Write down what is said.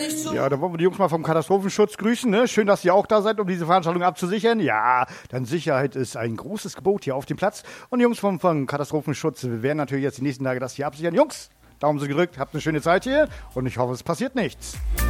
Ja, da wollen wir die Jungs mal vom Katastrophenschutz grüßen. Ne? Schön, dass ihr auch da seid, um diese Veranstaltung abzusichern. Ja, denn Sicherheit ist ein großes Gebot hier auf dem Platz. Und die Jungs vom Katastrophenschutz werden natürlich jetzt die nächsten Tage das hier absichern. Jungs, Daumen so gedrückt, habt eine schöne Zeit hier und ich hoffe, es passiert nichts.